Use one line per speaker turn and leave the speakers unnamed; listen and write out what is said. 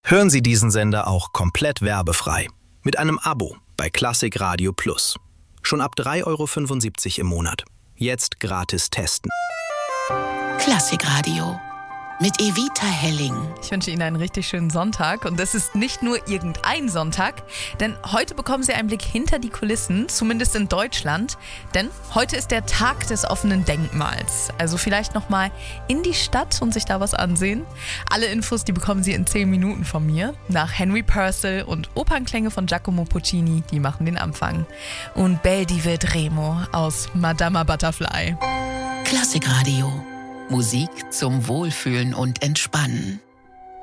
Hören Sie diesen Sender auch komplett werbefrei. Mit einem Abo bei Klassik Radio Plus. Schon ab 3,75 € im Monat. Jetzt gratis testen.
Klassik Radio mit Evita Helling.
Ich wünsche Ihnen einen richtig schönen Sonntag. Und es ist nicht nur irgendein Sonntag, denn heute bekommen Sie einen Blick hinter die Kulissen, zumindest in Deutschland. Denn heute ist der Tag des offenen Denkmals. Also vielleicht nochmal in die Stadt und sich da was ansehen. Alle Infos, die bekommen Sie in 10 Minuten von mir. Nach Henry Purcell und Opernklänge von Giacomo Puccini, die machen den Anfang. Und Bel di Vedremo aus Madama Butterfly.
Klassik Radio. Musik zum Wohlfühlen und Entspannen.